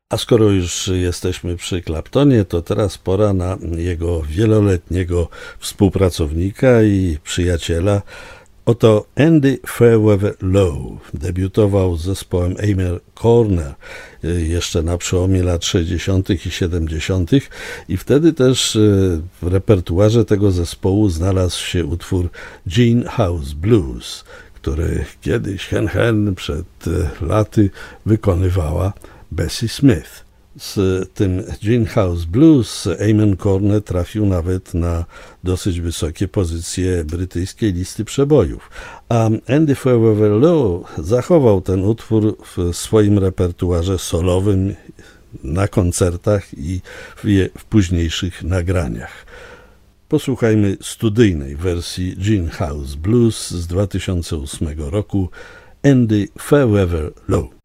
A skoro już jesteśmy przy Claptonie, to teraz pora na jego wieloletniego współpracownika i przyjaciela. Oto Andy Fairweather Low debiutował z zespołem Amen Corner jeszcze na przełomie lat 60. i 70. i wtedy też w repertuarze tego zespołu znalazł się utwór Gin House Blues, który kiedyś przed laty wykonywała Bessie Smith. Z tym Gin House Blues Amen Corner trafił nawet na dosyć wysokie pozycje brytyjskiej listy przebojów, a Andy Fairweather Low zachował ten utwór w swoim repertuarze solowym na koncertach i w późniejszych nagraniach. Posłuchajmy studyjnej wersji Gin House Blues z 2008 roku Andy Fairweather Low.